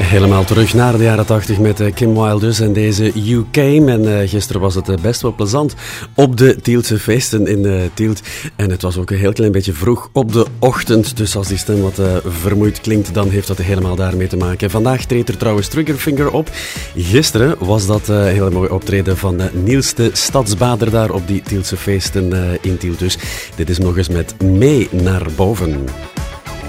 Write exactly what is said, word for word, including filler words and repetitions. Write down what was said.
Helemaal terug naar de jaren tachtig met Kim Wilde dus en deze You Came. En uh, gisteren was het uh, best wel plezant op de Tieltse feesten in uh, Tielt. En het was ook een heel klein beetje vroeg op de ochtend. Dus als die stem wat uh, vermoeid klinkt, dan heeft dat helemaal daarmee te maken. Vandaag treedt er trouwens Triggerfinger op. Gisteren was dat uh, een hele mooie optreden van uh, Niels de Stadsbader daar op die Tieltse feesten uh, in Tielt. Dus dit is nog eens met Mee naar boven.